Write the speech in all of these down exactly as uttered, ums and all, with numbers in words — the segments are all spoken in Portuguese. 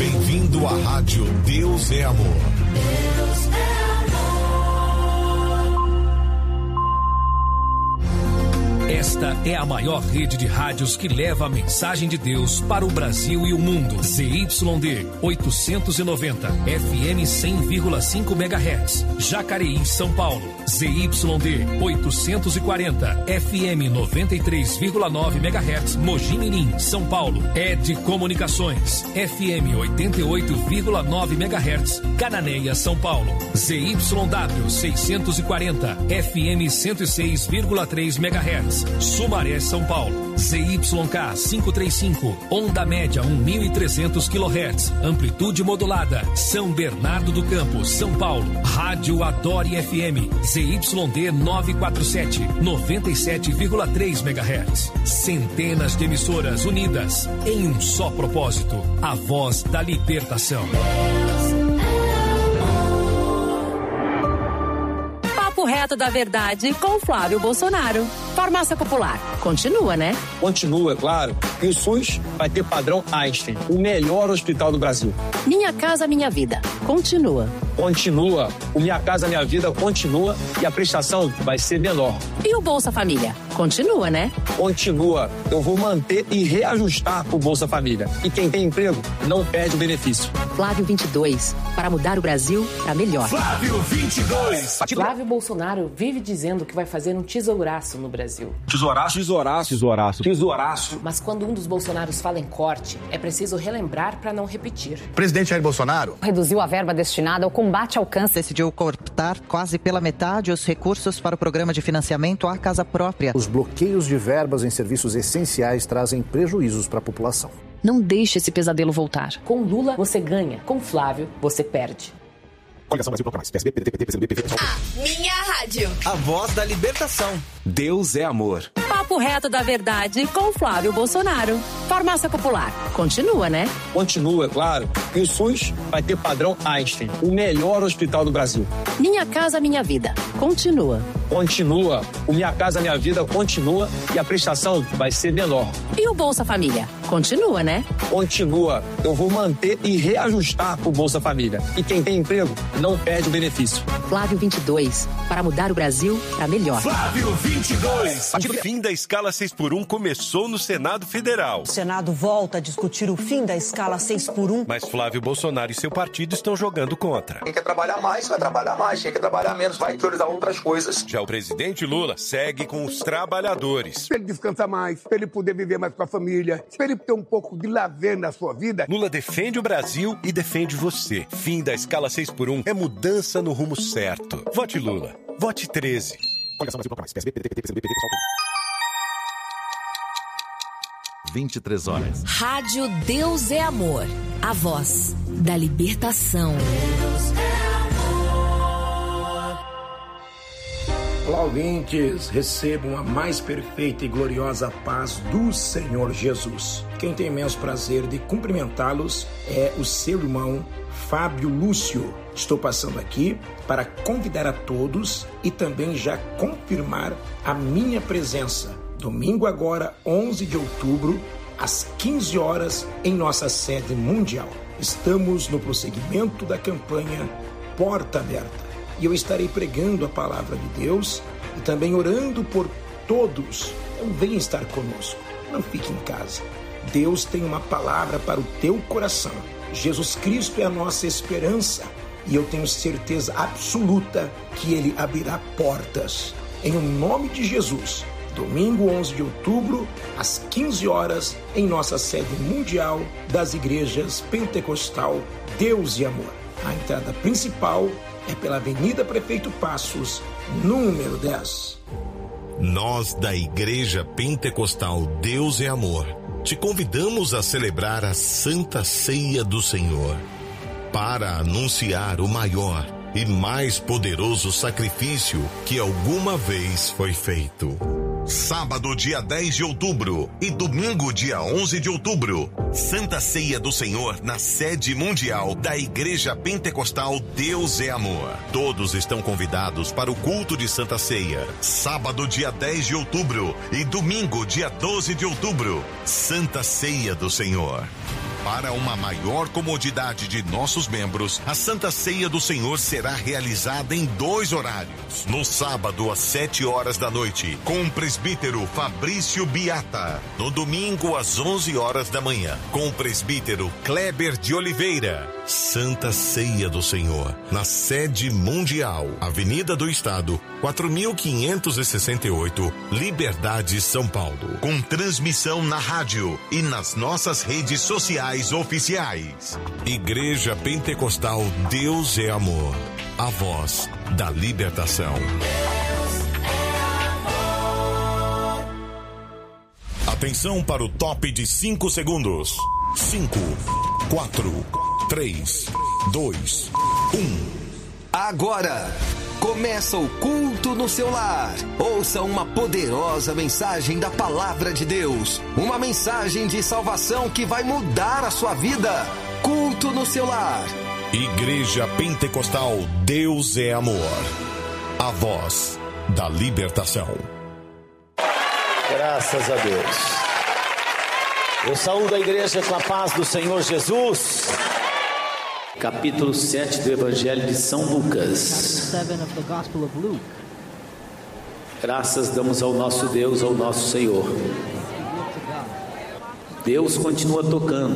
Bem-vindo à Rádio Deus é Amor. Deus é amor. Esta é a maior rede de rádios que leva a mensagem de Deus para o Brasil e o mundo. Z Y D oitocentos e noventa, F M cem vírgula cinco megahertz, Jacareí, São Paulo. Z Y D oitocentos e quarenta, F M noventa e três vírgula nove megahertz, Mogi Mirim, São Paulo. Ed Comunicações, F M oitenta e oito vírgula nove megahertz, Cananéia, São Paulo. Z Y W seiscentos e quarenta, F M cento e seis vírgula três megahertz, Sumaré, São Paulo. Z Y K quinhentos e trinta e cinco, onda média mil e trezentos quilohertz, amplitude modulada, São Bernardo do Campo, São Paulo. Rádio Adore F M, Z Y D novecentos e quarenta e sete, noventa e sete vírgula três megahertz. Centenas de emissoras unidas em um só propósito, a voz da libertação. Papo reto da verdade com Flávio Bolsonaro. Farmácia Popular. Continua, né? Continua, claro. E o SUS vai ter padrão Einstein, o melhor hospital do Brasil. Minha Casa Minha Vida. Continua. Continua. O Minha Casa Minha Vida continua e a prestação vai ser menor. E o Bolsa Família? Continua, né? Continua. Eu vou manter e reajustar o Bolsa Família. E quem tem emprego não perde o benefício. Flávio vinte e dois. Para mudar o Brasil para melhor. Flávio vinte e dois. Flávio Bolsonaro vive dizendo que vai fazer um tesouraço no Brasil. Tesouraço, tesouraço, tesouraço, tesouraço. Mas quando um dos Bolsonaros fala em corte, é preciso relembrar para não repetir. Presidente Jair Bolsonaro reduziu a verba destinada ao combate ao câncer. Decidiu cortar quase pela metade os recursos para o programa de financiamento à casa própria. Os bloqueios de verbas em serviços essenciais trazem prejuízos para a população. Não deixe esse pesadelo voltar. Com Lula, você ganha. Com Flávio, você perde. Coligação Brasil Proclamais. P S B, P D T, P C do B, P V, P S A minha rádio. A voz da libertação. Deus é amor. Papo reto da verdade com Flávio Bolsonaro. Farmácia Popular. Continua, né? Continua, claro. E o SUS vai ter padrão Einstein, o melhor hospital do Brasil. Minha Casa Minha Vida. Continua. Continua. O Minha Casa Minha Vida continua e a prestação vai ser menor. E o Bolsa Família? Continua, né? Continua. Eu vou manter e reajustar o Bolsa Família. E quem tem emprego não perde o benefício. Flávio vinte e dois. Para mudar o Brasil para melhor. Flávio vinte e dois. O fim da escala seis por um começou no Senado Federal. O Senado volta a discutir o fim da escala seis por um. Mas Flávio Bolsonaro e seu partido estão jogando contra. Quem quer trabalhar mais, vai trabalhar mais. Quem quer trabalhar menos, vai priorizar outras coisas. Já o presidente Lula segue com os trabalhadores. Para ele descansar mais, para ele poder viver mais com a família, para ele ter um pouco de lazer na sua vida. Lula defende o Brasil e defende você. Fim da escala seis por um é mudança no rumo certo. Vote Lula. Vote treze. Coligação Brasil Proclamais. P S B, P D T, P C do B, P V, P S vinte e três horas. Rádio Deus é Amor. A voz da libertação. Olá, ouvintes, recebam a mais perfeita e gloriosa paz do Senhor Jesus. Quem tem imenso prazer de cumprimentá-los é o seu irmão Fábio Lúcio. Estou passando aqui para convidar a todos e também já confirmar a minha presença. Domingo agora, onze de outubro, às quinze horas, em nossa sede mundial. Estamos no prosseguimento da campanha Porta Aberta. E eu estarei pregando a palavra de Deus e também orando por todos. Então venha estar conosco, não fique em casa. Deus tem uma palavra para o teu coração. Jesus Cristo é a nossa esperança e eu tenho certeza absoluta que Ele abrirá portas. Em nome de Jesus, domingo onze de outubro, às quinze horas, em nossa sede mundial das igrejas Pentecostal Deus e Amor. A entrada principal é pela Avenida Prefeito Passos, número dez. Nós da Igreja Pentecostal Deus é Amor te convidamos a celebrar a Santa Ceia do Senhor para anunciar o maior e mais poderoso sacrifício que alguma vez foi feito. Sábado, dia dez de outubro e domingo, dia onze de outubro, Santa Ceia do Senhor na sede mundial da Igreja Pentecostal Deus é Amor. Todos estão convidados para o culto de Santa Ceia. Sábado, dia dez de outubro e domingo, dia doze de outubro, Santa Ceia do Senhor. Para uma maior comodidade de nossos membros, a Santa Ceia do Senhor será realizada em dois horários. No sábado, às sete horas da noite, com o presbítero Fabrício Biata. No domingo, às onze horas da manhã, com o presbítero Kleber de Oliveira. Santa Ceia do Senhor, na sede mundial, Avenida do Estado, quatro mil quinhentos e sessenta e oito, Liberdade, São Paulo. Com transmissão na rádio e nas nossas redes sociais oficiais. Igreja Pentecostal Deus é Amor, a voz da libertação. Atenção para o top de cinco segundos. cinco, quatro, três, dois, um. Agora começa o culto no seu lar. Ouça uma poderosa mensagem da palavra de Deus. Uma mensagem de salvação que vai mudar a sua vida. Culto no seu lar. Igreja Pentecostal Deus é Amor, a voz da libertação. Graças a Deus. Eu saúdo a igreja com a paz do Senhor Jesus. Capítulo sete do Evangelho de São Lucas. Graças damos ao nosso Deus, ao nosso Senhor. Deus continua tocando.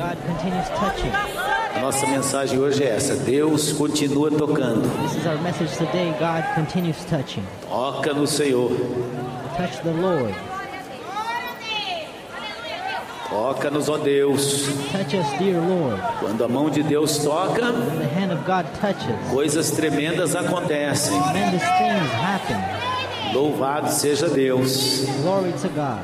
A nossa mensagem hoje é essa: Deus continua tocando. Toca no Senhor. Touch the Lord. Toca-nos, ó Deus. Touch us, dear Lord. Quando a mão de Deus toca, When the hand of God touches, coisas tremendas acontecem. tremendous things happen. Louvado seja Deus. Glory to God.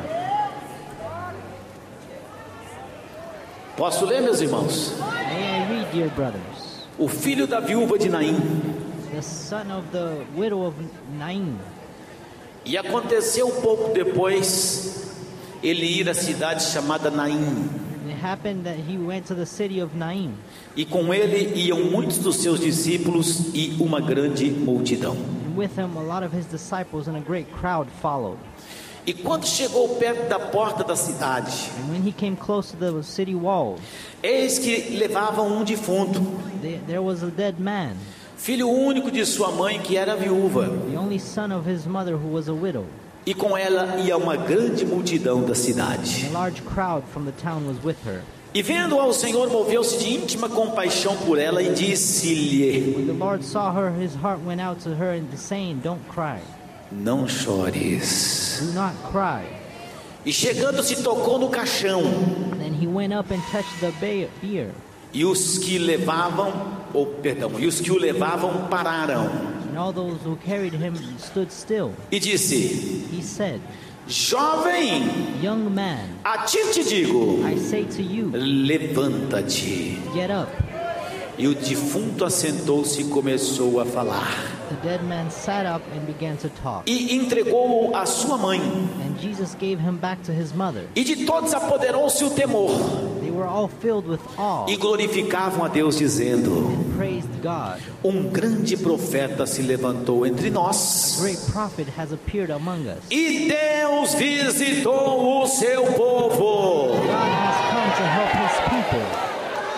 Posso ler, meus irmãos? May I read, dear brothers? O filho da viúva de Naim. The son of the widow of Naim. E aconteceu pouco depois ele ir à cidade chamada Naim. It happened that he went to the city of Naim. E com ele iam muitos dos seus discípulos e uma grande multidão. And with him a lot of his disciples and a great crowd followed. E quando chegou perto da porta da cidade, And when he came close to the city walls, eis que levavam um defunto, there, there was a dead man, filho único de sua mãe que era viúva. the only son of his mother who was a widow. E com ela ia uma grande multidão da cidade. A large crowd from the town was with her. E vendo-a, o Senhor moveu-se de íntima compaixão por ela e disse-lhe: When the Lord saw her, his heart went out to her and saying, Don't cry. Não chores. Do not cry. E chegando-se tocou no caixão. Then he went up and touched the bier. E os que levavam, ou perdão, e os que o levavam pararam. And all those who carried him stood still. E disse: He said, Jovem, Young man, a ti te digo, I say to you, levanta-te. get up. E o defunto assentou-se e começou a falar. The dead man sat up and began to talk. E entregou-o à sua mãe. And Jesus gave him back to his mother. E de todos apoderou-se o temor. They were all filled with awe. E glorificavam a Deus, dizendo: And praised God. Um grande profeta se levantou entre nós. A great prophet has appeared among us. E Deus visitou o seu povo. God has come to help his people.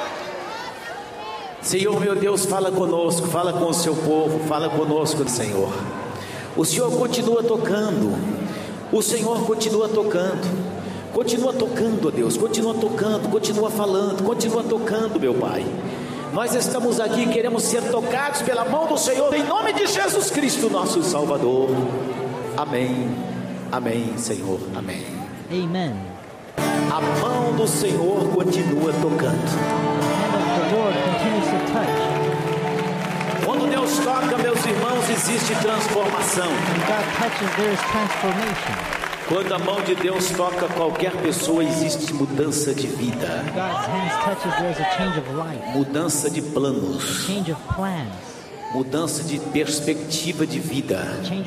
Senhor, meu Deus, fala conosco, fala com o seu povo, fala conosco, Senhor. O Senhor continua tocando, o Senhor continua tocando, continua tocando, ó Deus, continua tocando, continua falando, continua tocando, meu Pai. Nós estamos aqui e queremos ser tocados pela mão do Senhor, em nome de Jesus Cristo, nosso Salvador. Amém, amém, Senhor, amém. Amen. A mão do Senhor continua tocando. Quando Deus toca, meus irmãos, existe transformação. Quando a mão de Deus toca qualquer pessoa, existe mudança de vida, mudança de planos, mudança de perspectiva de vida,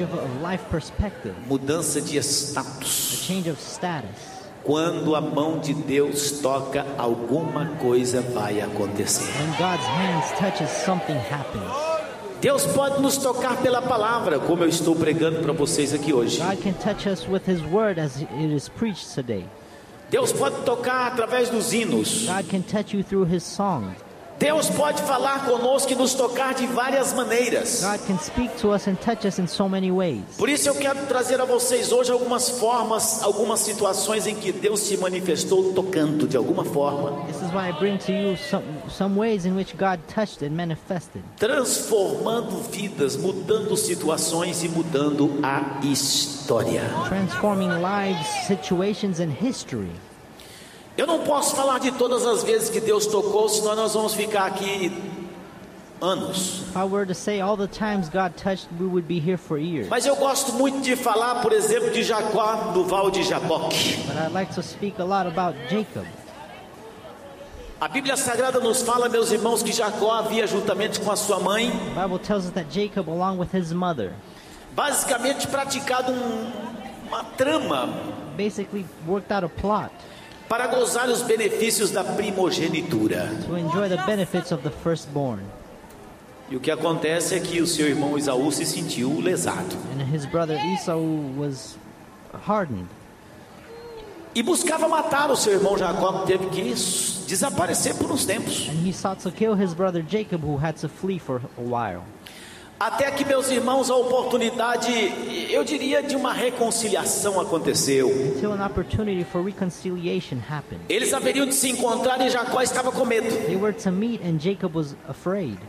mudança de status. Quando a mão de Deus toca, alguma coisa vai acontecer. When God's hands touches, something happens. Deus pode nos tocar pela palavra, como eu estou pregando para vocês aqui hoje. God can touch us with his word as it is preached today. Deus pode tocar através dos hinos. God can touch you through his song. Deus pode falar conosco e nos tocar de várias maneiras. God can speak to us and touch us in so many ways. Por isso eu quero trazer a vocês hoje algumas formas, algumas situações em que Deus se manifestou tocando de alguma forma. This is why I bring to you some some ways in which God touched and manifested. Transformando vidas, mudando situações e mudando a história. Transforming lives, situations and history. Eu não posso falar de todas as vezes que Deus tocou, senão nós vamos ficar aqui anos. If I were to say all the times God touched, we would be here for years. Mas eu gosto muito de falar, por exemplo, de Jacó no Val de Jaboque. But I'd like to speak a lot about Jacob. A Bíblia Sagrada nos fala, meus irmãos, que Jacó havia juntamente com a sua mãe, The Bible tells us that Jacob, along with his mother, basicamente praticado um, uma trama, basically worked out a plot para gozar os benefícios da primogenitura. to enjoy the benefits of the firstborn. E o que acontece é que o seu irmão Esaú se sentiu lesado. And his brother Esau was hardened. E buscava matar o seu irmão Jacó, que teve que desaparecer por uns tempos. And he sought to kill his brother Jacob, who had to flee for a while. Até que, meus irmãos, a oportunidade, eu diria, de uma reconciliação aconteceu. Until an opportunity for reconciliation happened. Eles haveriam de se encontrar e Jacó estava com medo. They were to meet and Jacob was afraid.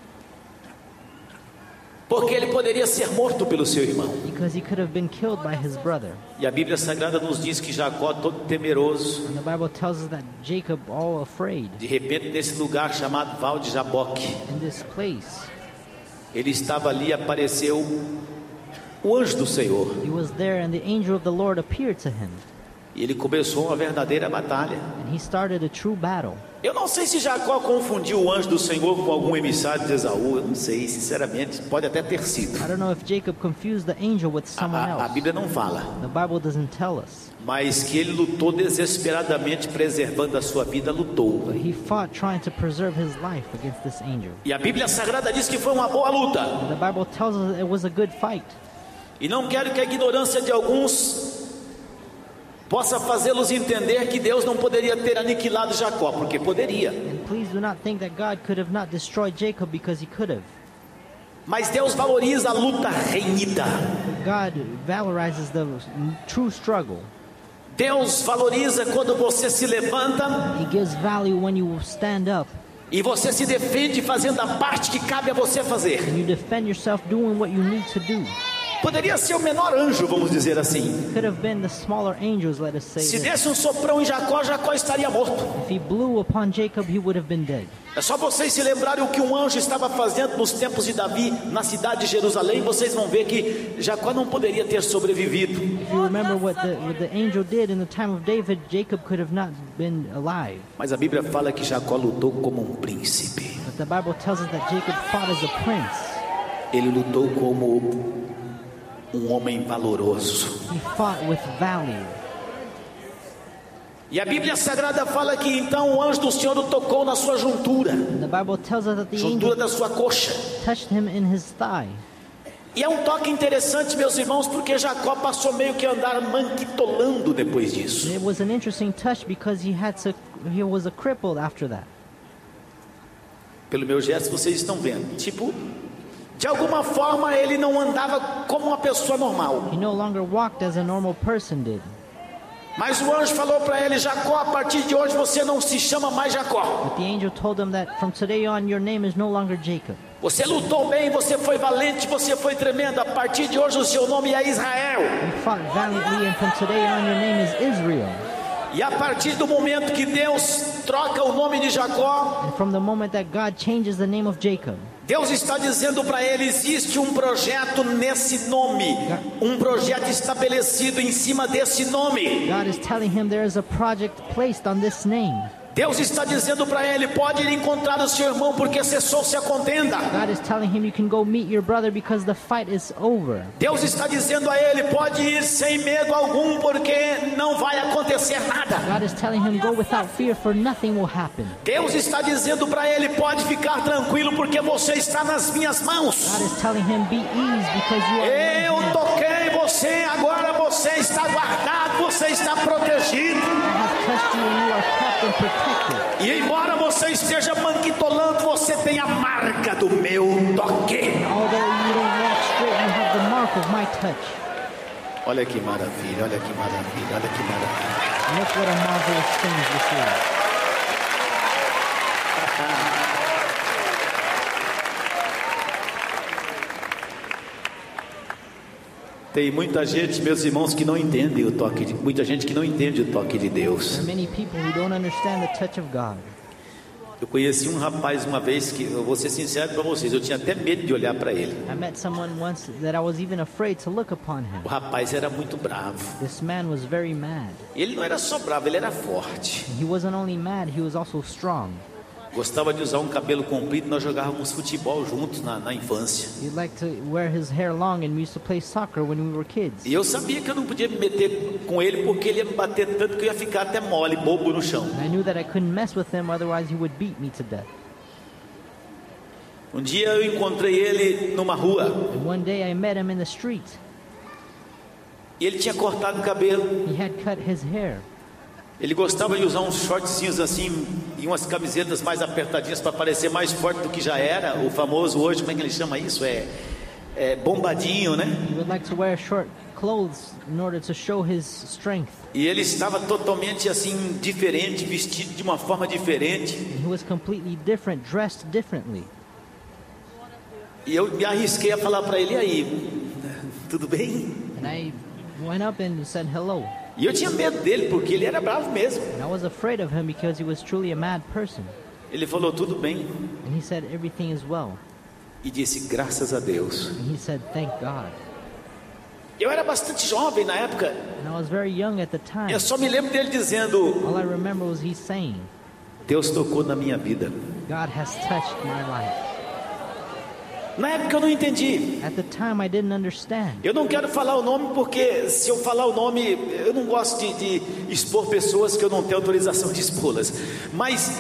Porque ele poderia ser morto pelo seu irmão. Because he could have been killed by his brother. E a Bíblia Sagrada nos diz que Jacó, todo temeroso, And the Bible tells us that Jacob, all afraid, de repente nesse lugar chamado Val de Jaboque, in this place, ele estava ali e apareceu o anjo do Senhor. he was there and the angel of the Lord appeared to him. E ele começou uma verdadeira batalha. And he started a true battle. Eu não sei se Jacó confundiu o anjo do Senhor com algum emissário de Esaú. Eu não sei, sinceramente, pode até ter sido. I don't know if Jacob confused the angel with someone A, a else. Bíblia não fala. The Bible doesn't tell us. Mas que ele lutou desesperadamente, preservando a sua vida, lutou. But he fought trying to preserve his life against this angel. E a Bíblia Sagrada diz que foi uma boa luta. And the Bible tells us it was a good fight. E não quero que a ignorância de alguns possa fazê-los entender que Deus não poderia ter aniquilado Jacó, porque poderia. And please do not think that God could have not destroyed Jacob, because he could have. Mas Deus valoriza a luta renhida. But God valorizes the true struggle. Deus valoriza quando você se levanta. He gives value when you stand up. E você se defende fazendo a parte que cabe a você fazer. And you defend yourself doing what you need to do. Poderia ser o menor anjo, vamos dizer assim. Could have been the smaller angels, let us say. Se this. desse um soprão em Jacó, Jacó estaria morto. If he blew upon Jacob, he would have been dead. É só vocês se lembrarem o que um anjo estava fazendo nos tempos de Davi, na cidade de Jerusalém, vocês vão ver que Jacó não poderia ter sobrevivido. If you remember what the, what the angel did in the time of David, Jacob could have not been alive. Mas a Bíblia fala que Jacó lutou como um príncipe. But the Bible tells us that Jacob fought as a prince. Ele lutou como um homem valoroso. He fought with value. E a Bíblia Sagrada fala que então o anjo do Senhor o tocou na sua juntura, And the Bible tells us that the juntura angel da sua coxa. touched him in his thigh. E é um toque interessante, meus irmãos, porque Jacó passou meio que a andar manquitolando depois disso. It was an interesting touch because he had to, he was a crippled after that. Pelo meu gesto vocês estão vendo, tipo, de alguma forma ele não andava como uma pessoa normal. He no longer walked as a normal person did. Mas o anjo falou para ele: Jacó, a partir de hoje você não se chama mais Jacó. But the angel told him that from today on your name is no longer Jacob. Você lutou bem, você foi valente, você foi tremendo. A partir de hoje o seu nome é Israel. You fought valiantly, and from today on your name is Israel. E a partir do momento que Deus troca o nome de Jacó, And from the moment that God changes the name of Jacob, Deus está dizendo para ele: existe um projeto nesse nome, um projeto estabelecido em cima desse nome. God is telling him there is a project placed on this name. Deus está dizendo para ele: pode ir encontrar o seu irmão porque cessou-se a contenda. God is telling him you can go meet your brother because the fight is over. Deus está dizendo a ele: pode ir sem medo algum porque não vai acontecer nada. God is telling him go without fear for nothing will happen. Deus está dizendo para ele: pode ficar tranquilo porque você está nas minhas mãos. God is telling him be easy because you are Eu toquei você, agora você está guardado, você está protegido. I have and protected. E embora você esteja manquitolando, você tem a marca do meu toque. Although you don't walk straight, you have the mark of my touch. Olha que maravilha, olha que maravilha, olha que maravilha. Look what a marvelous thing this is. Tem muita gente, meus irmãos, que não entende o toque de, muita gente que não entende o toque de Deus. There are many people who don't understand the touch of God. Eu conheci um rapaz uma vez que, eu vou ser sincero para vocês, eu tinha até medo de olhar para ele. I met someone once that I was even afraid to look upon him. O rapaz era muito bravo. This man was very mad. Ele não era só bravo, ele era forte. He wasn't only mad, he was also strong. Gostava de usar um cabelo comprido, nós jogávamos futebol juntos na, na infância. He liked to wear his hair long and we used to play soccer when we were kids. E eu sabia que eu não podia me meter com ele porque ele ia me bater tanto que eu ia ficar até mole, bobo no chão. I knew that I couldn't mess with him, otherwise he would beat me to death. Um dia eu encontrei ele numa rua. And one day I met him in the street. E ele tinha cortado o cabelo. He had cut his hair. Ele gostava de usar uns shortzinhos assim e umas camisetas mais apertadinhas para parecer mais forte do que já era. O famoso hoje, como é que ele chama isso? É, é bombadinho, né? He would like to wear short clothes in order to show his strength. E ele estava totalmente assim diferente, vestido de uma forma diferente. He was completely different, dressed differently. E eu me arrisquei a falar para ele: e aí, tudo bem? And I went up and said hello. E eu tinha medo dele porque ele era bravo mesmo. And I was afraid of him because he was truly a mad person. Ele falou: tudo bem. And he said everything is well. E disse: graças a Deus. And he said thank God. Eu era bastante jovem na época. And I was very young at the time. Eu só me lembro dele dizendo: all I remember was he saying, Deus tocou na minha vida. God has touched my life. Na época eu não entendi. At the time I didn't understand. Eu não quero falar o nome porque se eu falar o nome, eu não gosto de, de expor pessoas que eu não tenho autorização de expô-las. Mas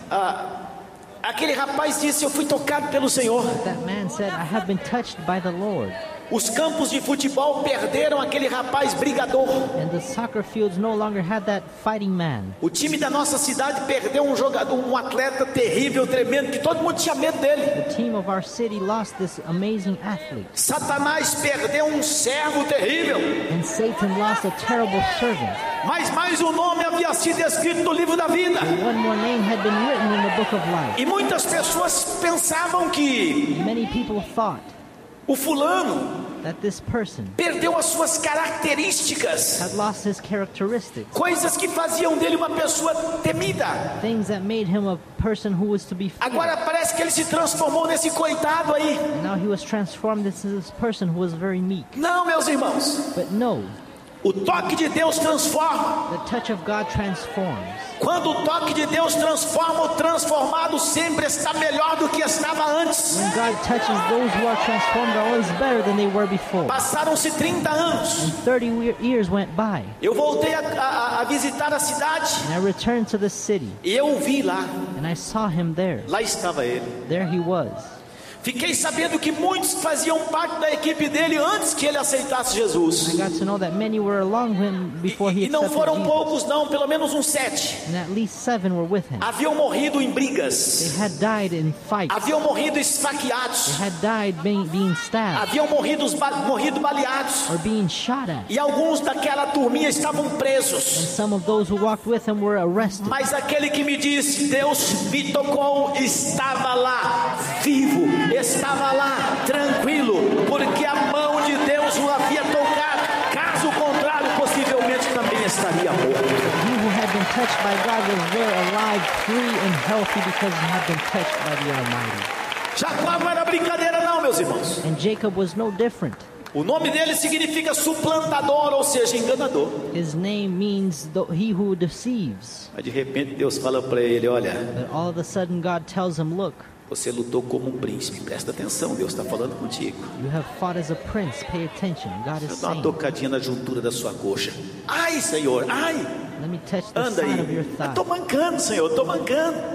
ah, aquele rapaz disse: eu fui tocado pelo Senhor. That man said, I have been touched by the Lord. Os campos de futebol perderam aquele rapaz brigador. And the soccer fields no longer had that fighting man. O time da nossa cidade perdeu um jogador, um atleta terrível, tremendo, que todo mundo tinha medo dele. The team of our city lost this amazing athlete. Satanás perdeu um servo terrível. And Satan lost a terrible servant. Mas mais um nome havia sido escrito no livro da vida. One more name had been written in the book of life. E muitas pessoas pensavam que many people thought o fulano that this person perdeu as suas características, had lost his characteristics, coisas que faziam dele uma pessoa temida. Things that made him a person who was to be feared. Agora parece que ele se transformou nesse coitado aí. And now he was transformed into this person who was very meek. Não, meus irmãos. But no. O toque de Deus transforma. The touch of God transforms. Quando o toque de Deus transforma, o transformado sempre está melhor do que estava antes. When God touches, those who are transformed are always better than they were before. Passaram-se trinta anos. And thirty years went by. Eu voltei a, a, a visitar a cidade. And I returned to the city. E eu o vi lá. And I saw him there. Lá estava ele. There he was. Fiquei sabendo que muitos faziam parte da equipe dele antes que ele aceitasse Jesus. I got to know that many were along him before he e, e não foram Jesus. poucos não, pelo menos uns sete. And at least seven were with him. Haviam morrido em brigas. They had died in fights. Haviam morrido esfaqueados. They had died being, being stabbed. Haviam morrido, morrido baleados. Or being shot at. E alguns daquela turminha estavam presos. And some of those who walked with him were arrested. Mas aquele que me disse, Deus me tocou, estava lá, vivo. Estava lá, tranquilo, porque a mão de Deus o havia tocado. Caso contrário, possivelmente também estaria morto. He who had been touched by God was there alive, free and healthy because he had been touched by the Almighty. Jacó não era brincadeira não, meus irmãos. And Jacob was no different. O nome dele significa suplantador, ou seja, enganador. His name means the, he who deceives. Mas de repente Deus fala para ele, olha. But all of a sudden God tells him, look. Você lutou como um príncipe. Presta atenção, Deus está falando contigo. You have fought as a prince. Pay attention. God is saying. Dá uma tocadinha na juntura da sua coxa. Ai, Senhor, ai. Let me touch the Anda side aí. Of your thigh. Estou mancando, Senhor, estou mancando.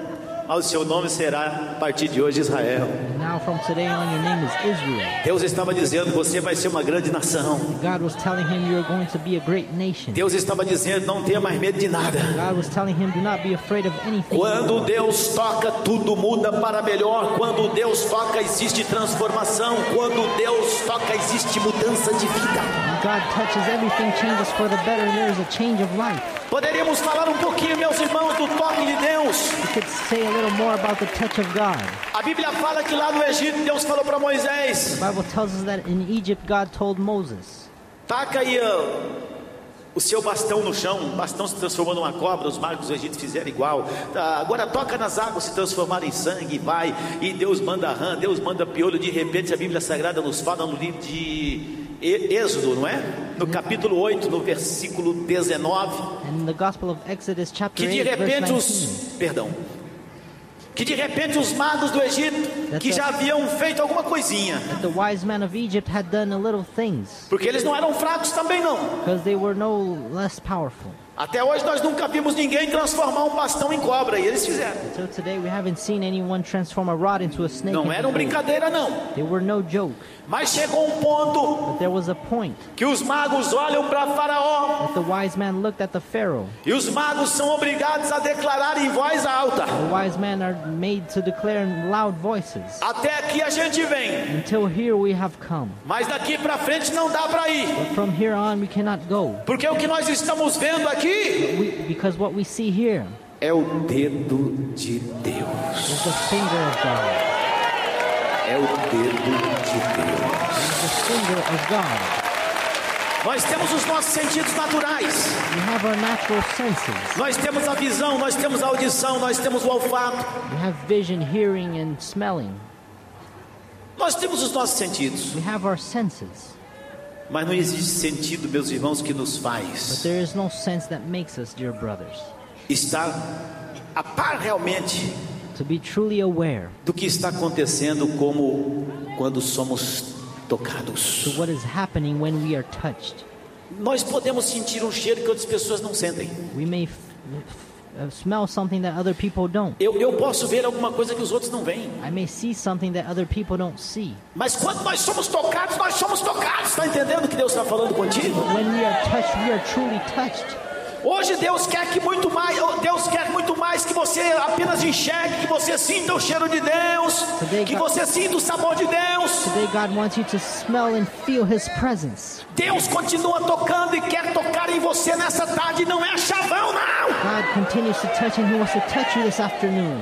Mas o seu nome será, a partir de hoje, Israel. Now from today on, your name is Israel. Deus estava dizendo, você vai ser uma grande nação. God was telling him you are going to be a great nation. Deus estava dizendo, não tenha mais medo de nada. God was telling him, do not be afraid of anything. Quando Deus toca, tudo muda para melhor. Quando Deus toca, existe transformação. Quando Deus toca, existe mudança de vida. When God touches, everything changes for the better, and there is a change of life. Poderíamos falar um pouquinho, meus irmãos, do toque de Deus. We could say a little more about the touch of God. A Bíblia fala que lá no Egito Deus falou para Moisés. The Bible tells us that in Egypt God told Moses. Taca aí uh, o seu bastão no chão. O bastão se transformou numa cobra. Os magos do Egito fizeram igual. Tá, agora toca nas águas, se transformaram em sangue e vai. E Deus manda rã, Deus manda piolho. De repente a Bíblia Sagrada nos fala no livro de Êxodo, não é? No capítulo oito, no versículo dezenove. And in the Gospel of Exodus, chapter que de repente os, perdão, que de repente os magos do Egito, que já haviam feito alguma coisinha, the wise men of Egypt had done a little things, porque eles não eram fracos também não, because they were no less powerful. Até hoje nós nunca vimos ninguém transformar um bastão em cobra, e eles fizeram. Until today we haven't seen anyone transform a rod into a snake. Não era brincadeira não. They were no joke. Mas chegou um ponto But there was a point que os magos olham para Faraó. That the wise man looked at the Pharaoh. E os magos são obrigados a declarar em voz alta. The wise men are made to declare in loud voices. Até aqui a gente vem. Until here we have come. Mas daqui para frente não dá para ir. But from here on we cannot go. Porque o que nós estamos vendo aqui we, because what we see here é o dedo de Deus. Is the finger of God. É o dedo de Deus. The finger of God. Nós temos os nossos sentidos naturais. We have our natural senses. Nós temos a visão, nós temos a audição, nós temos o olfato. We have vision, hearing and smelling. Nós temos os nossos sentidos. We have our senses. Mas não existe sentido, meus irmãos, que nos faz. But there is no sense that makes us, dear brothers, estar a par realmente to be truly aware do que está acontecendo, como quando somos tocados. To what is happening when we are touched. Nós podemos sentir um cheiro que outras pessoas não sentem. We may f- f- smell something that other people don't. Eu, eu posso ver alguma coisa que os outros não veem. I may see something that other people don't see. Mas quando nós somos tocados, nós somos tocados. Está entendendo o que Deus está falando contigo? When we are touched, we are truly touched. Hoje Deus quer que muito mais, Deus quer muito mais que você apenas enxergue, que você sinta o cheiro de Deus, Today, que God, você sinta o sabor de Deus. Today God wants you to smell and feel His presence. Deus continua tocando e quer tocar em você nessa tarde, não é chavão não. God continues to touch and He wants to touch you this afternoon.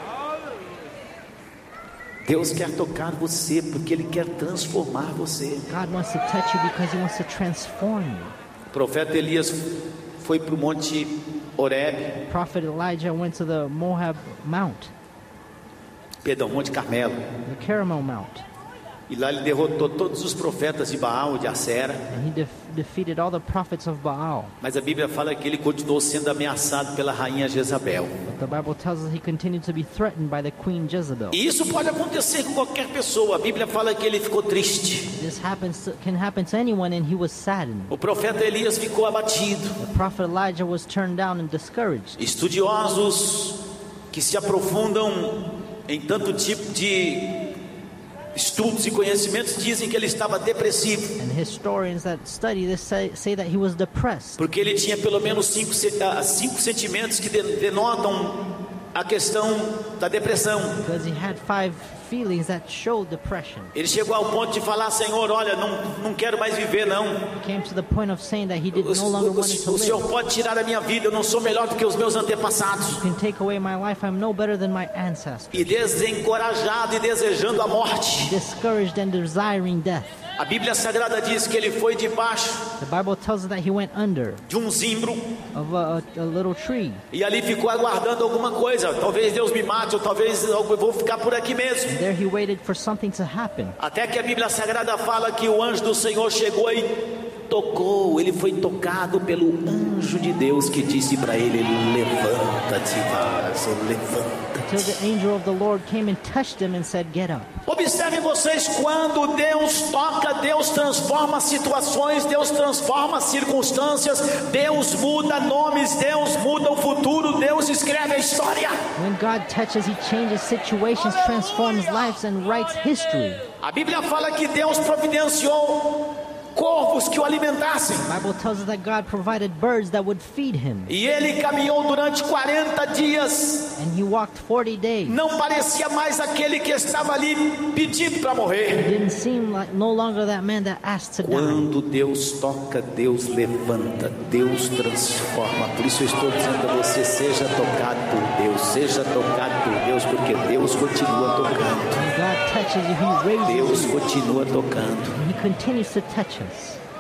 Deus quer tocar você porque Ele quer transformar você. God wants to touch you because He wants to transform you. O profeta Elias foi para o monte Horeb. Prophet Elijah went to the Moab Mount. Perdão, Monte Carmelo. The Carmel Mount. E lá ele derrotou todos os profetas de Baal, de Acera. And he def- defeated all the prophets of Baal. Mas a Bíblia fala que ele continuou sendo ameaçado pela rainha Jezabel. But the Bible tells us he continued to be threatened by the Queen Jezebel. E isso pode acontecer com qualquer pessoa. A Bíblia fala que ele ficou triste. This happens to, can happen to anyone, and he was saddened. O profeta Elias ficou abatido. The prophet Elijah was turned down and discouraged. Estudiosos que se aprofundam em tanto tipo de estudos e conhecimentos dizem que ele estava depressivo. And historians that study this say, say that he was depressed. Porque ele tinha pelo menos cinco, cinco sentimentos que denotam a questão da depressão. Because he had five feelings that showed depression. Ele chegou ao ponto de falar: Senhor, olha, não, não quero mais viver não. He came to the point of saying that he did no longer o, wanted to o live. Senhor pode tirar a minha vida, eu não sou melhor do que os meus antepassados. You can take away my life, I'm no better than my ancestors. E desencorajado e desejando a morte. Discouraged and desiring death. A Bíblia Sagrada diz que ele foi debaixo The Bible tells us that he went under de um zimbro of a, a, a little tree. E ali ficou aguardando alguma coisa. Talvez Deus me mate, ou talvez eu vou ficar por aqui mesmo. And there he waited for something to happen. Até que a Bíblia Sagrada fala que o anjo do Senhor chegou e tocou. Ele foi tocado pelo anjo de Deus que disse para ele: levanta-te, vaso, levanta. Until the angel of the Lord came and touched him and said, "Get up." Observem vocês, quando Deus toca, Deus transforma situações, Deus transforma circunstâncias, Deus muda nomes, Deus muda o futuro, Deus escreve a história. When God touches, He changes situations, transforms lives, and writes history. A Bíblia fala que Deus providenciou corvos que o alimentassem. The Bible tells us that God provided birds that would feed him. E ele caminhou durante quarenta dias. And he walked forty days. Não parecia mais aquele que estava ali pedindo para morrer. It didn't seem like no longer that man that asked to die. Quando Deus toca, Deus levanta, Deus transforma. Por isso eu estou dizendo a você, seja tocado por Deus, seja tocado por Deus, porque Deus continua tocando. When God touches you, He raises Deus you. continua tocando. And He continues to touch us.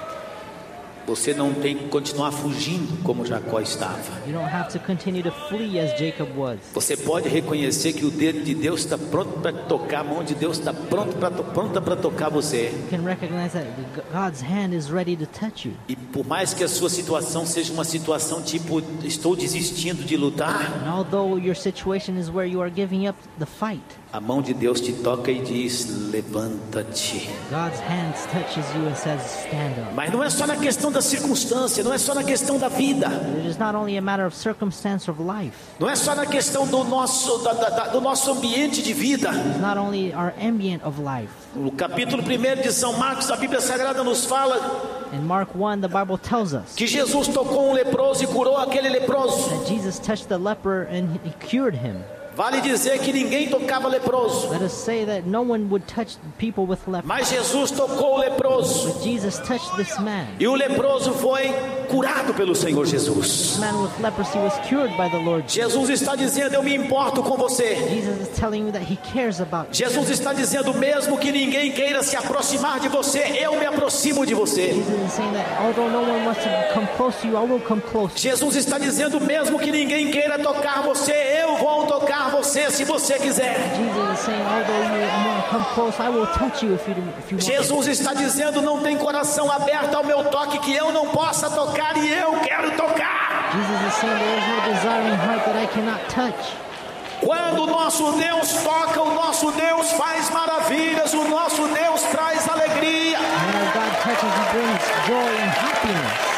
Você não tem que continuar fugindo como Jacó estava. You don't have to continue to flee as Jacob was. Você pode reconhecer que o dedo de Deus está pronto para tocar, a mão de Deus está pronto para pronta para tocar você. You can recognize that God's hand is ready to touch you. E por mais que a sua situação seja uma situação tipo estou desistindo de lutar, And although your situation is where you are giving up the fight, a mão de Deus te toca e diz: levanta-te. God's hand touches you and says, "Stand up." Mas não é só na questão da circunstância, não é só na questão da vida. It is not only a matter of circumstance of life. Não é só na questão do nosso da, da, do nosso ambiente de vida. It's not only our ambient of life. No capítulo primeiro de São Marcos, a Bíblia Sagrada nos fala In Mark one, the Bible tells us que Jesus tocou um leproso e curou aquele leproso. that Jesus touched the leper and He cured him. Vale dizer que ninguém tocava leproso. Let us say that no one would touch people with leprosy. Mas Jesus tocou o leproso. But Jesus touched this man. E o leproso foi curado pelo Senhor Jesus. This man with leprosy was cured by the Lord. Jesus está dizendo: eu me importo com você. Jesus is telling you that He cares about you. Jesus está dizendo: mesmo que ninguém queira se aproximar de você, eu me aproximo de você. Jesus is saying that although no one wants to come close to you, I will come close. Jesus está dizendo: mesmo que ninguém queira tocar você, eu vou tocar você se você quiser. Jesus is saying, although you want to come close, I will touch you if you, if you want. Jesus está dizendo: não tem coração aberto ao meu toque que eu não possa tocar, e eu quero tocar. Jesus is saying there is no desire in heart that I cannot touch. Quando o nosso Deus toca, o nosso Deus faz maravilhas, o nosso Deus traz alegria. When our God touches, He brings joy and happiness.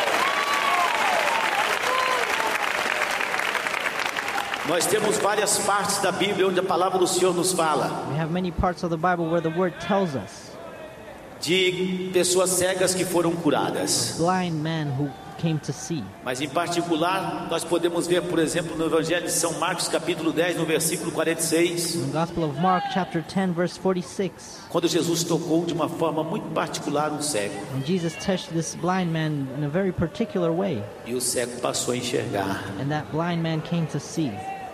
Nós temos várias partes da Bíblia onde a palavra do Senhor nos fala We have many parts of the Bible where the Word tells us de pessoas cegas que foram curadas. blind man who came to see. Mas em particular, nós podemos ver, por exemplo, no Evangelho de São Marcos, capítulo dez, no versículo quarenta e seis. In the Gospel of Mark, chapter ten, verse forty-six. Quando Jesus tocou de uma forma muito particular um cego. And Jesus touched this blind man in a very particular way. E o cego passou a enxergar. And that blind man came to see.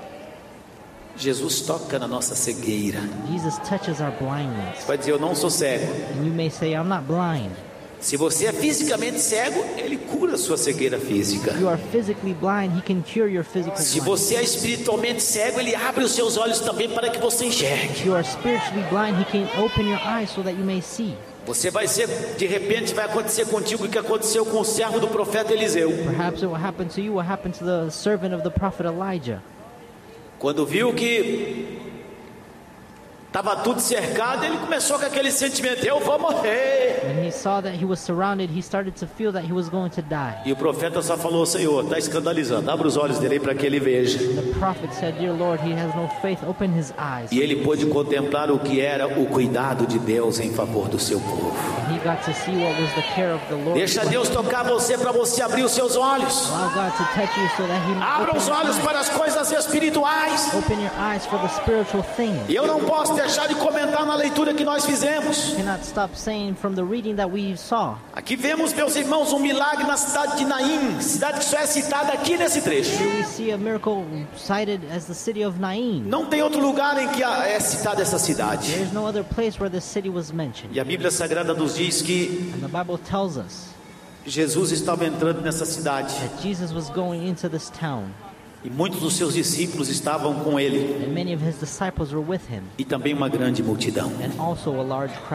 Jesus toca na nossa cegueira. Jesus touches our blindness. Você vai dizer: eu não sou cego. And you may say, I'm not blind. Se você é fisicamente cego, Ele cura a sua cegueira física. You are physically blind, He can cure your physical blindness. Se você é espiritualmente cego, Ele abre os seus olhos também para que você enxergue. If you are spiritually blind, He can open your eyes so that you may see. Você vai ser, de repente vai acontecer contigo o que aconteceu com o servo do profeta Eliseu. Perhaps it will happen to you what happened to the servant of the prophet Elijah. Quando viu que estava tudo cercado, ele começou com aquele sentimento: eu vou morrer. When he saw that he was surrounded, he started to feel that he was going to die. E o profeta só falou: Senhor, está escandalizando, abre os olhos dele para que ele veja. The prophet said, Dear Lord, he has no faith, open his eyes. E ele pôde contemplar o que era o cuidado de Deus em favor do seu povo. He got to see what was the care of the Lord. Deixa Deus tocar você para você abrir os seus olhos. Allow God to touch you so that he may Abra os olhos para as coisas espirituais. Open your eyes for the spiritual things. E eu não posso deixar de comentar na leitura que nós fizemos. You cannot stop saying from the reading that we saw. Aqui vemos, meus irmãos, um milagre na cidade de Naim, cidade que só é citada aqui nesse trecho. Here we see a miracle cited as the city of Naim. Não tem outro lugar em que é citada essa cidade. There is no other place where this city was mentioned. E a Bíblia Sagrada nos diz que And the Bible tells us Jesus estava entrando nessa cidade. that Jesus was going into this town. E muitos dos seus discípulos estavam com ele. And many of his disciples were with him. E também uma grande multidão. And also a large crowd.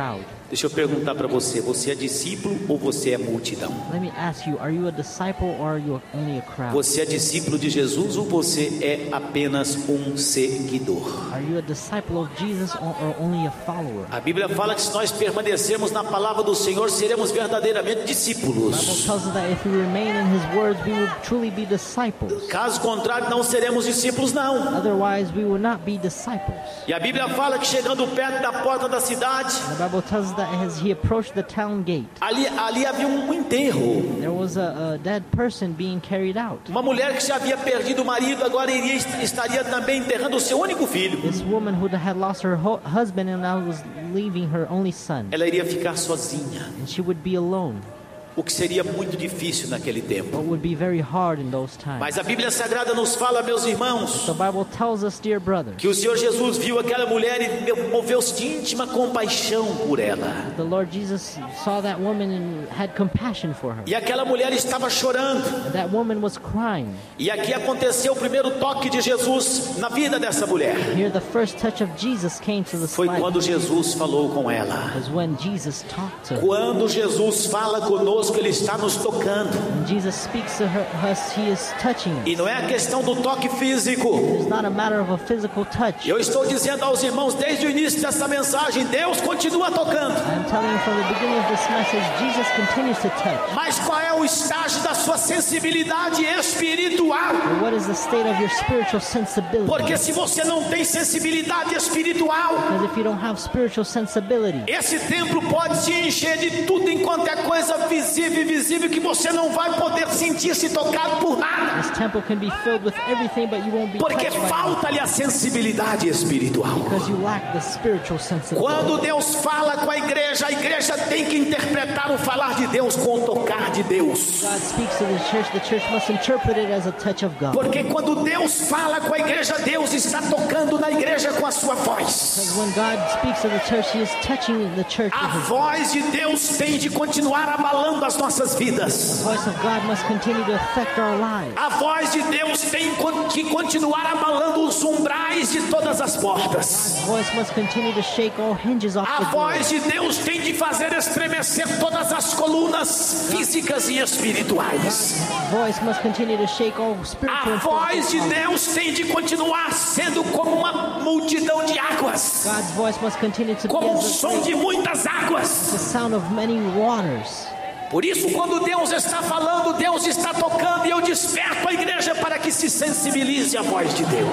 Deixa eu perguntar para você, você é discípulo ou você é multidão? Let me ask you, are you a disciple or are you only a crowd? Você é discípulo de Jesus ou você é apenas um seguidor? Are you a disciple of Jesus or, or only a follower? A Bíblia fala que se nós permanecermos na palavra do Senhor, seremos verdadeiramente discípulos. The Bible tells us that if we remain in His words, we will truly be disciples. Caso contrário, não seremos discípulos não. Otherwise, we will not be disciples. E a Bíblia fala que chegando perto da porta da cidade, the Bible tells us that as he approached the town gate, ali, ali havia um enterro. There was a, a dead person being carried out. Uma mulher que já havia perdido o marido, agora iria, estaria também enterrando o seu único filho. This woman who had lost her husband and now was leaving her only son. Ela iria ficar sozinha. And she would be alone. O que seria muito difícil naquele tempo. What would be very hard in those times. Mas a Bíblia Sagrada nos fala, meus irmãos, the Bible tells us, dear brothers, que o Senhor Jesus viu aquela mulher e moveu-se de íntima compaixão por ela. The Lord Jesus saw that woman and had compassion for her. E aquela mulher estava chorando. And that woman was crying. E aqui aconteceu o primeiro toque de Jesus na vida dessa mulher. Here the first touch of Jesus came to the Foi quando Jesus falou com ela. Was when Jesus talked to her. Quando Jesus fala conosco, Ele está nos tocando. Jesus speaks to her, us, he is touching us. E não é a questão do toque físico. It's not a matter of a physical touch. Eu estou dizendo aos irmãos desde o início dessa mensagem, Deus continua tocando. I'm telling you from the beginning of this message, Jesus continues to touch. Mas qual é o estágio da sua sensibilidade espiritual? But what is the state of your spiritual sensibility? Porque se você não tem sensibilidade espiritual, because if you don't have spiritual sensibility, esse templo pode se encher de tudo enquanto é coisa visível e invisível que você não vai poder sentir-se tocado por nada. This temple can be filled with everything, but you won't be Porque falta-lhe a sensibilidade espiritual. Because you lack the spiritual sensibility. Quando Deus fala com a igreja, a igreja tem que interpretar o falar de Deus com o tocar de Deus. God speaks to the church, the church must interpret it as a touch of God. Porque quando Deus fala com a igreja, Deus está tocando na igreja com a sua voz. Because when God speaks to the church, he is touching the church a with his voz de Deus tem de continuar abalando as nossas vidas. The voice of God must continue to affect our lives. A voz de Deus tem que continuar abalando os umbrais de todas as portas. The voice must continue to shake all hinges off a the voz de Deus tem de fazer estremecer todas as colunas físicas e espirituais. The voice must continue to shake all spiritual a voz de Deus tem de continuar sendo como uma multidão de águas. God's voice must continue to como be um som de muitas águas. The sound of many waters. Por isso, quando Deus está falando, Deus está tocando, e eu desperto a igreja para que se sensibilize à voz de Deus.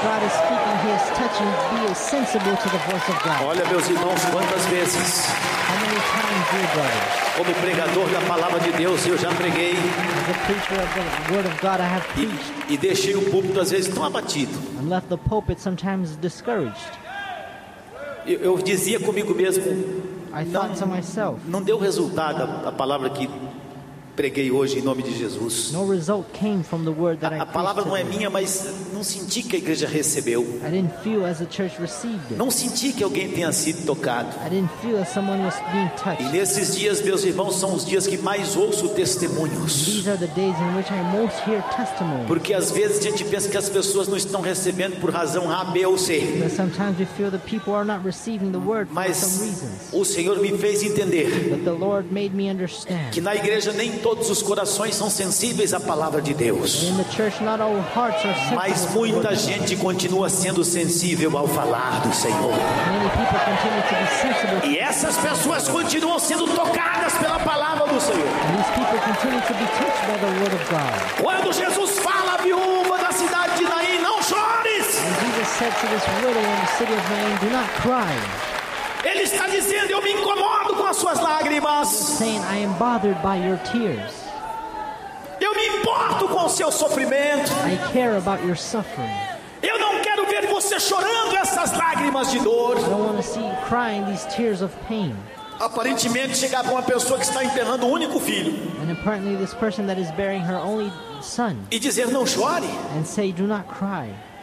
Olha, meus irmãos, quantas vezes, como pregador da palavra de Deus, eu já preguei e, e deixei o púlpito às vezes tão abatido. Eu, eu dizia comigo mesmo, I thought to myself, não deu resultado a, a palavra que preguei hoje em nome de Jesus. No result came from the word that I a, a palavra não é minha, mas não senti que a igreja recebeu. I didn't feel as the church received it. Não senti que alguém tenha sido tocado. I didn't feel as someone was being touched. E nesses dias, meus irmãos, são os dias que mais ouço testemunhos. These are the days in which I most hear testimonies. Porque às vezes a gente pensa que as pessoas não estão recebendo por razão A, B ou C. But sometimes we feel that people are not receiving the word for Mas some reasons. o Senhor me fez entender But the Lord made me understand. que na igreja nem todos os corações são sensíveis à palavra de Deus. In the church, not all hearts are sensitive. Mas muita gente continua sendo sensível ao falar do Senhor. Many people continue to be sensible. E essas pessoas continuam sendo tocadas pela palavra do Senhor. And these people continue to be touched by the word of God. Quando Jesus fala à viúva da cidade de Naim, não chores. And Jesus said to this widow in the city of Nain, do not cry. Ele está dizendo, eu me incomodo com as suas lágrimas. He's saying, I am bothered by your tears. Eu me importo com o seu sofrimento. I care about your suffering. Eu não quero ver você chorando essas lágrimas de dor. I don't want to see you crying these tears of pain. Aparentemente chegar para uma pessoa que está enterrando o único filho. And apparently this person that is burying her only son. E dizer não chore. And say do not cry.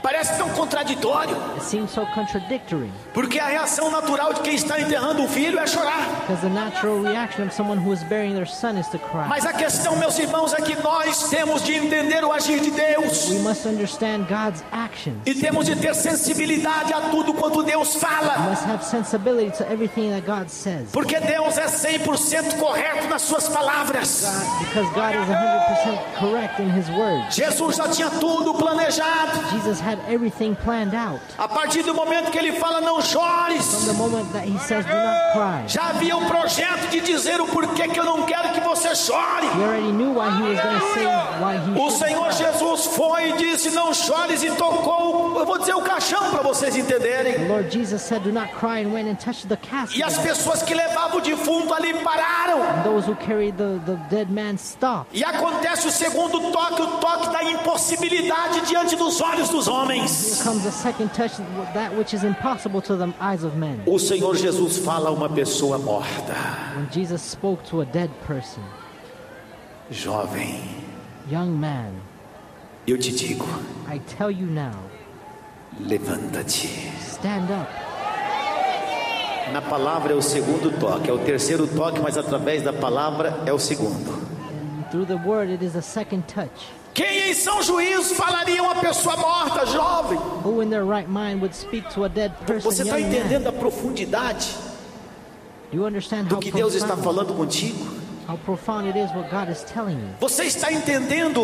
Parece tão contraditório. It seems so contradictory. Porque a reação natural de quem está enterrando o filho é chorar. Because the natural reaction of someone who is burying their son is to cry. Mas a questão, meus irmãos, é que nós temos de entender o agir de Deus. We must understand God's actions. E temos de ter sensibilidade a tudo quanto Deus fala. We must have sensibility to everything that God says. Porque Deus é cem por cento correto nas suas palavras. God, because God is one hundred percent correct in His word. Jesus já tinha tudo planejado. Jesus had everything planned out. A partir do momento que ele fala não chores, from the moment that he says do not cry, já havia um projeto de dizer o porquê que eu não quero que você chore. He already knew why he was going to say why he O Senhor cry. Jesus foi e disse não chores e tocou, eu vou dizer o caixão para vocês entenderem. The Lord Jesus said do not cry and went and touched the casket. E as pessoas que levavam o defunto ali pararam. And those who carried the, the dead man stopped. E acontece o segundo toque, o toque da impossibilidade diante dos olhos dos homens. Here comes the second touch, that which is impossible to the eyes of men. O Senhor Jesus fala a uma pessoa morta. When Jesus spoke to a dead person, jovem, young man, eu te digo, I tell you now, levanta-te. Stand up. Na palavra é o segundo toque, é o terceiro toque, mas através da palavra é o segundo. And through the word it is the second touch. Quem em são juízo falaria uma pessoa morta, jovem? Who in their right mind would speak to a dead person? Você está entendendo a profundidade Do you understand do how que Deus está falando contigo? How profound it is what God is telling you? Você está entendendo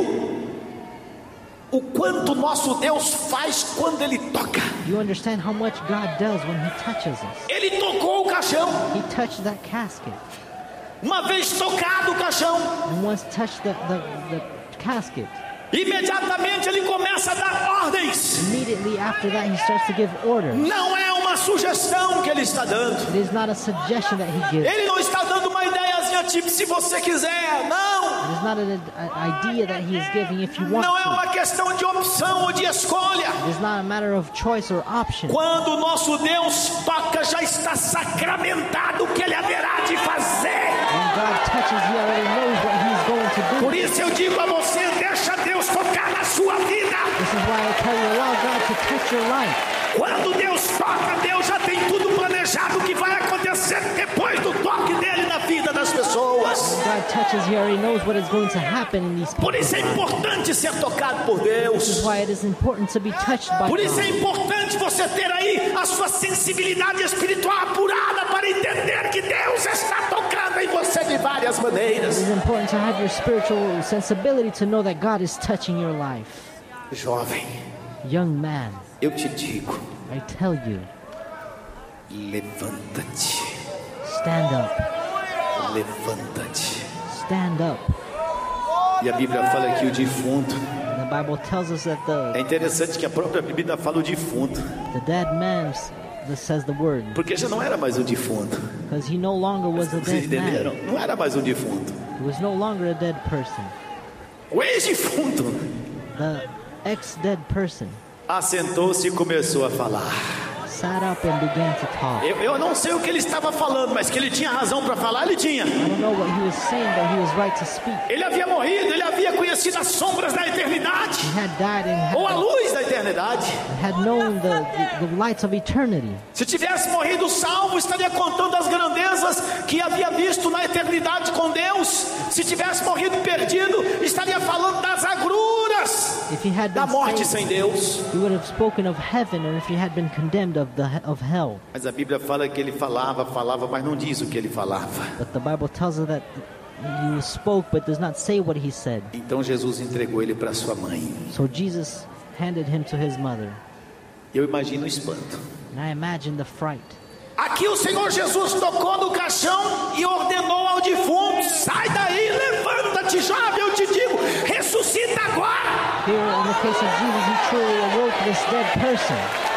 o quanto nosso Deus faz quando Ele toca? Do you understand how much God does when He touches us? Ele tocou o caixão. He touched that casket. Uma vez tocado o caixão, and once touched the, the, the casket, imediatamente ele começa a dar ordens. Immediately after that he starts to give orders. Não é uma sugestão que ele está dando. It is not a suggestion that he gives. Ele não está dando uma ideiazinha tipo se você quiser, não. It is not an idea that he is giving if you want Não é to. uma questão de opção ou de escolha. It is not a matter of choice or option. Quando o nosso Deus toca, já está sacramentado o que ele haverá de fazer. When God touches, he already knows what he's going to do. Por isso eu digo a você, deixa Deus tocar na sua vida. This is why I tell you, allow God to touch your life. Quando Deus toca, Deus já tem tudo planejado o que vai acontecer depois do toque dele na vida das pessoas. When God touches, he already knows what is going to happen in these Por isso é importante ser tocado por Deus. This is why it is important to be touched by Por isso God. é importante você ter aí a sua sensibilidade espiritual apurada para entender que Deus está tocando em você de várias maneiras. It is important to have your spiritual sensibility to know that God is touching your life. Jovem, young man, eu te digo, I tell you, levanta-te. Stand up. Levanta-te. Stand up. E a Bíblia fala que o defunto. The Bible tells us that the. É interessante que a própria Bíblia fala o defunto. The dead man that says the word. Porque já não era mais um defunto. Because he no longer was a Vocês dead entenderam? man. Não era mais um defunto. He was no longer a dead person. O ex-defunto. The ex-dead person. Assentou-se e começou a falar. Sat up and began to talk. Eu, eu não sei o que ele estava falando, mas que ele tinha razão para falar, ele tinha. I don't know what he was saying, but he was right to speak. Ele havia morrido, ele havia conhecido as sombras da eternidade. He had died and had, ou a luz da eternidade. Had known the, the, the lights of eternity. Se tivesse morrido salvo, estaria contando as grandezas que havia visto na eternidade com Deus. Se tivesse morrido perdido, estaria falando das agruras if he had da morte saved, sem Deus. He would have spoken of heaven, or if he had been condemned of the of hell. Mas a Bíblia fala que ele falava, falava, mas não diz o que ele falava. But the Bible tells us that he spoke, but does not say what he said. Então Jesus entregou ele para sua mãe. So Jesus handed him to his mother. Eu imagino o espanto. And I imagine the fright. Aqui o Senhor Jesus tocou no caixão e ordenou ao defunto: sai daí, levanta-te, jovem, eu te digo, ressuscita agora. Here in the case of Jesus, he truly awoke this dead person.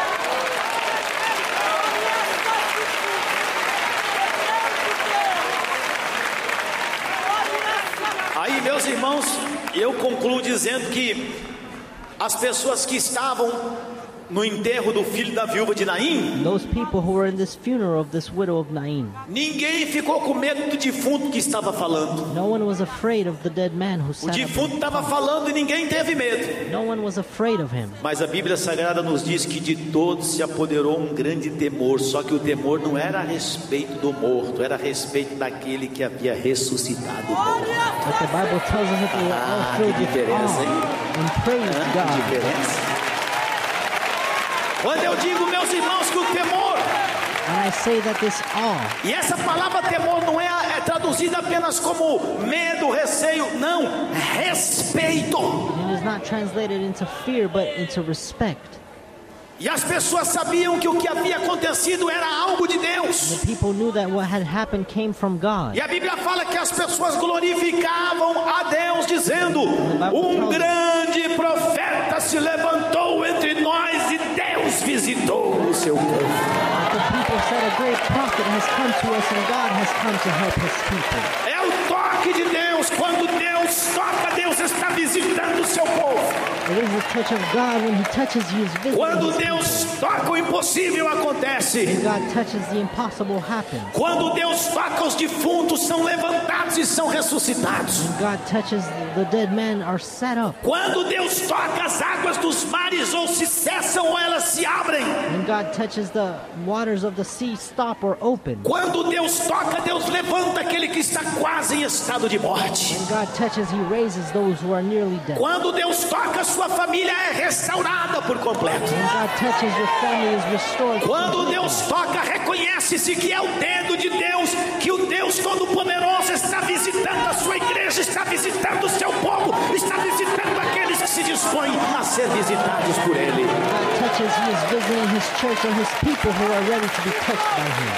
Aí, meus irmãos, eu concluo dizendo que as pessoas que estavam no enterro do filho da viúva de Naim, those people who were in this funeral of this widow of Nain, ninguém ficou com medo do defunto que estava falando. No one was afraid of the dead man who O sat defunto estava falando e ninguém teve medo. No one was afraid of him. Mas a Bíblia Sagrada nos diz que de todos se apoderou um grande temor. Só que o temor não era a respeito do morto, era a respeito daquele que havia ressuscitado o morto. But the Bible tells us that they were all Ah, filled que with diferença, hein? awe and praised Ah, que God. diferença. Quando eu digo, meus irmãos, que o temor, And I say that this awe, e essa palavra temor não é, é traduzida apenas como medo, receio, não, respeito. it is not translated into fear but into respect. E as pessoas sabiam que o que havia acontecido era algo de Deus. The people knew that what had happened came from God. E a Bíblia fala que as pessoas glorificavam a Deus, dizendo: um grande profeta se levantou entre nós e Deus visitou o seu povo. The people said a great prophet has come to us and God has come to help his people. É o toque de Deus. Quando Deus toca, Deus está visitando o seu povo. It is the touch of God. When he touches you, he is visiting Quando his Deus toca, o impossível acontece. When God touches, the impossible happens. Quando Deus toca, os defuntos são levantados e são ressuscitados. When God touches, the dead men are set up. Quando Deus toca, as águas dos mares ou se cessam ou elas se abrem. When God touches, the waters of the sea stop or open. Quando Deus toca, Deus levanta aquele que está quase em estado de morte. When God touches, he raises those who are nearly dead. Quando Deus toca, sua família é restaurada por completo. When God touches, your family is restored. Quando Deus toca, reconhece-se que é o dedo de Deus, que o Deus Todo-Poderoso está visitando a sua igreja, está visitando o seu povo, está visitando aqueles que se dispõem a ser visitados por Ele. God touches, he is visiting his church and his people who are ready to be touched by him.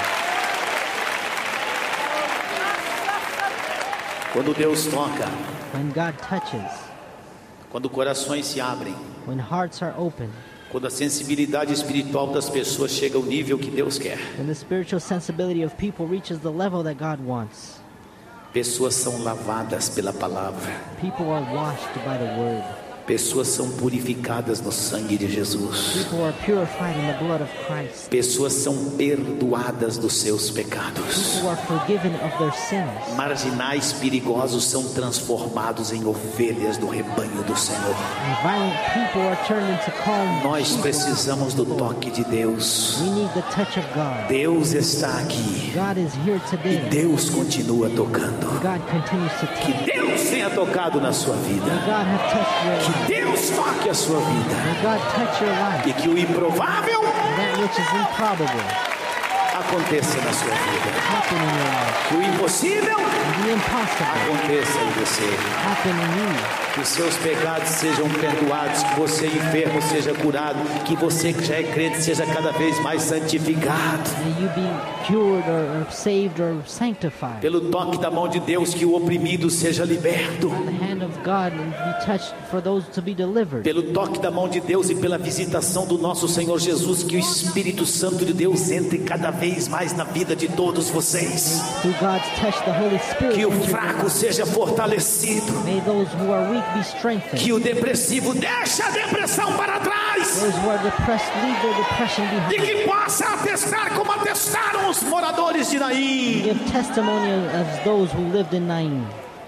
Quando Deus toca, When God touches, quando corações se abrem, when hearts are open, quando a sensibilidade espiritual das pessoas chega ao nível que Deus quer, when the spiritual sensibility of people reaches the level that God wants, pessoas são lavadas pela palavra, people are washed by the word. pessoas são purificadas no sangue de Jesus, People are purified in the blood of Christ. pessoas são perdoadas dos seus pecados, People are forgiven of their sins. marginais perigosos são transformados em ovelhas do rebanho do Senhor. And violent people are turned into calm. Nós precisamos do toque de Deus. We need the touch of God. Deus está aqui God is here e today. Deus continua tocando. God continues to Que touch. Deus tenha tocado na sua vida. May God have touched your life. Que Deus toque a sua vida. May God touch your life. E que o improvável And that which is improbable aconteça na sua vida. happen in your life. Que o impossível And the impossible aconteça em você. happen in you. Que os seus pecados sejam perdoados, que você enfermo seja curado, que você que já é crente seja cada vez mais santificado. May you be cured or, or saved or sanctified. Pelo toque da mão de Deus, que o oprimido seja liberto. The hand of God and be touched for those to be delivered. Pelo toque da mão de Deus e pela visitação do nosso Senhor Jesus, que o Espírito Santo de Deus entre cada vez mais na vida de todos vocês. Through God's touch, the Holy Spirit. Que o enters fraco seja fortalecido. May those who are weak be strengthened. Que o depressivo deixe a depressão para trás. Those who are depressed leave their depression behind. E que possa atestar como atestaram os moradores de Naim. Give testimony as those who lived in Nain.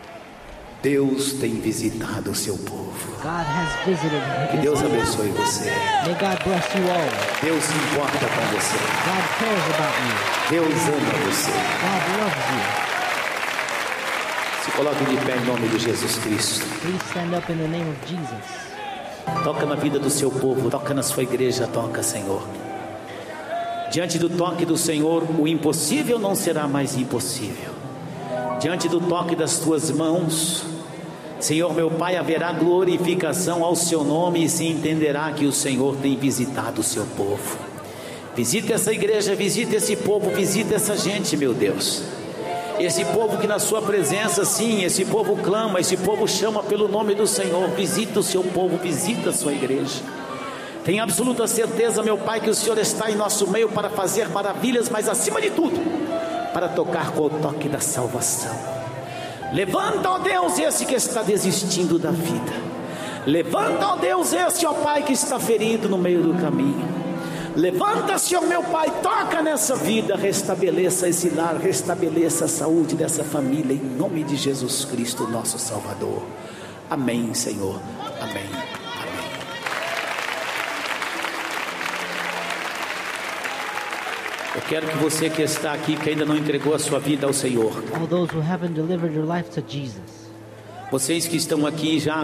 Deus tem visitado o seu povo. God has visited Que his Deus people. abençoe você. May God bless you all. Deus se importa com você. God cares about you. Deus ama você. God loves you. Se coloque de pé em nome de Jesus Cristo. Please stand up in the name of Jesus. Toca na vida do seu povo, toca na sua igreja, toca, Senhor. Diante do toque do Senhor, o impossível não será mais impossível. Diante do toque das tuas mãos, Senhor meu Pai, haverá glorificação ao seu nome e se entenderá que o Senhor tem visitado o seu povo. Visita essa igreja, visita esse povo, visita essa gente, meu Deus. Esse povo que na sua presença, sim, esse povo clama, esse povo chama pelo nome do Senhor. Visita o seu povo, visita a sua igreja. Tenho absoluta certeza, meu Pai, que o Senhor está em nosso meio para fazer maravilhas, mas acima de tudo, para tocar com o toque da salvação. Levanta, ó Deus, esse que está desistindo da vida. Levanta, ó Deus, este, ó Pai, que está ferido no meio do caminho. Levanta-se, ó meu Pai, toca nessa vida, restabeleça esse lar, restabeleça a saúde dessa família, em nome de Jesus Cristo, nosso Salvador. Amém, Senhor. Amém. Eu quero que você que está aqui, que ainda não entregou a sua vida ao Senhor, All those who haven't delivered your life to Jesus. Vocês que estão aqui já,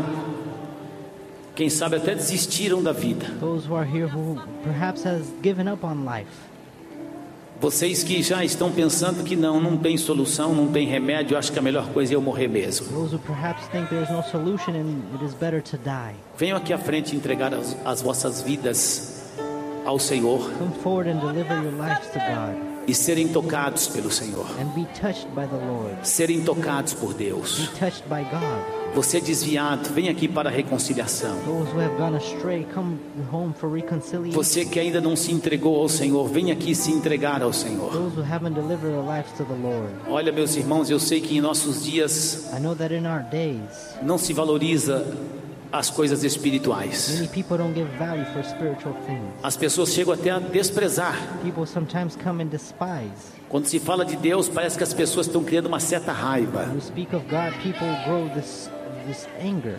quem sabe até desistiram da vida. Those who are here who perhaps has given up on life. Vocês que já estão pensando que não, não tem solução, não tem remédio, acho que a melhor coisa é eu morrer mesmo. Those who perhaps think there is no solution and it is better to die. Venham aqui à frente entregar as, as vossas vidas ao Senhor. Come forward and deliver your lives to God. E serem tocados pelo Senhor. And be touched by the Lord. Serem tocados por Deus. Be touched by God. Você desviado, vem aqui para a reconciliação. Those who have gone astray, come home for reconciliation. Você que ainda não se entregou ao Senhor, vem aqui se entregar ao Senhor. Those who haven't delivered their lives to the Lord. Olha, meus irmãos, eu sei que em nossos dias I know that in our days, não se valoriza as coisas espirituais. Many people don't give value for spiritual things. As pessoas chegam até a desprezar. People sometimes come and despise. Quando se fala de Deus, parece que as pessoas estão criando uma certa raiva. When we speak of God, people grow this this anger.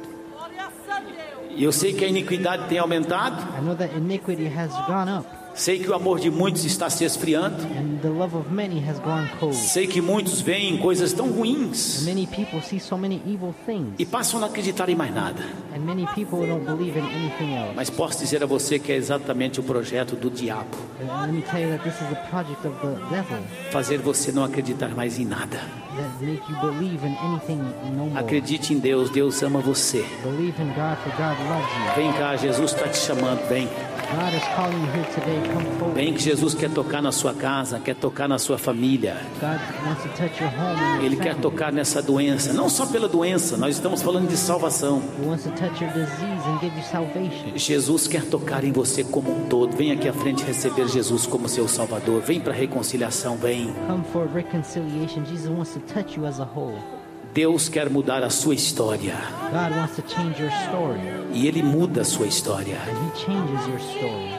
E eu sei que a iniquidade tem aumentado. I know that iniquity has gone up. Sei que o amor de muitos está se esfriando. And the love of many has gone cold. Sei que muitos veem coisas tão ruins. And many people see so many evil things. E passam a não acreditar em mais nada. And many people don't believe in anything else. Mas posso dizer a você que é exatamente o projeto do diabo. And let me tell you that this is the project of the devil. Fazer você não acreditar mais em nada. That make you believe in anything no more. Acredite em Deus, Deus ama você. Believe in God, for God loves you. Vem cá, Jesus está te chamando, vem. God is calling you here today. Come forward. Vem que Jesus quer tocar na sua casa, quer tocar na sua família. God wants to touch your home and your Ele quer tocar nessa doença, não só pela doença, nós estamos falando de salvação. He wants to touch your disease and give you salvation. Jesus quer tocar em você como um todo. Vem aqui à frente receber Jesus como seu Salvador. Vem para a reconciliação, vem. Come for reconciliation. Jesus wants to touch you as a whole. Deus quer mudar a sua história. God wants to change your story. E Ele muda a sua história. And He changes your story.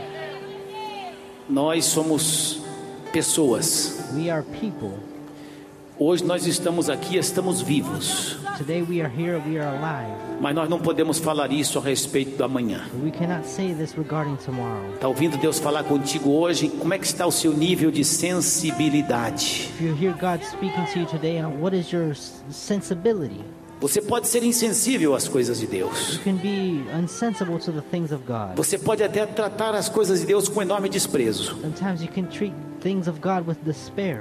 Nós somos pessoas. We are people. Hoje nós estamos aqui, estamos vivos. Today we are here, we are alive. Mas nós não podemos falar isso a respeito do amanhã. We cannot say this regarding tomorrow. Está ouvindo Deus falar contigo hoje? Como é que está o seu nível de sensibilidade? If you hear God speaking to you today, what is your sensibility? Você pode ser insensível às coisas de Deus. You can be insensible to the things of God. Você pode até tratar as coisas de Deus com enorme desprezo. Sometimes you can treat things of God with despair.